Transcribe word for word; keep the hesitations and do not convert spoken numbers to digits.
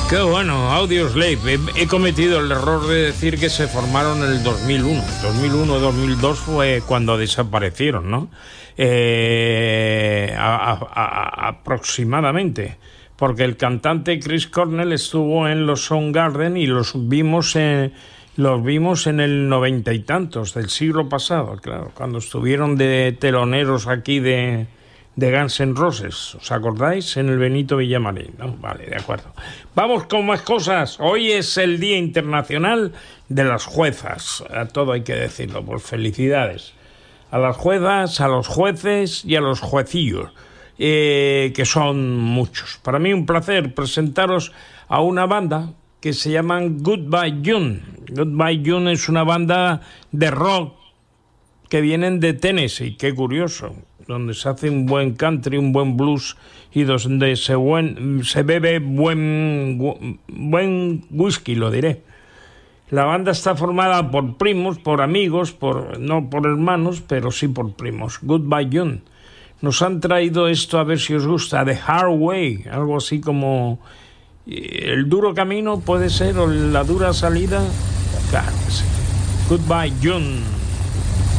Qué bueno, Audioslave. He, he cometido el error de decir que se formaron en el dos mil uno. dos mil uno dos mil dos fue cuando desaparecieron, ¿no? Eh, a, a, a, aproximadamente. Porque el cantante Chris Cornell estuvo en los Soundgarden y los vimos en, los vimos en el noventa y tantos del siglo pasado, claro, cuando estuvieron de teloneros aquí de... de Guns N' Roses, ¿os acordáis? En el Benito Villamarín, ¿no? Vale, de acuerdo. Vamos con más cosas. Hoy es el Día Internacional de las Juezas. A todo hay que decirlo, pues felicidades. A las juezas, a los jueces y a los juecillos, eh, que son muchos. Para mí un placer presentaros a una banda que se llaman Goodbye June. Goodbye June es una banda de rock que vienen de Tennessee, qué curioso, donde se hace un buen country, un buen blues y donde se, buen, se bebe buen, buen whisky, lo diré. La banda está formada por primos, por amigos, por no por hermanos, pero sí por primos. Goodbye June. Nos han traído esto, a ver si os gusta, The Hard Way, algo así como el duro camino, puede ser, o la dura salida. Claro que sí. Goodbye June.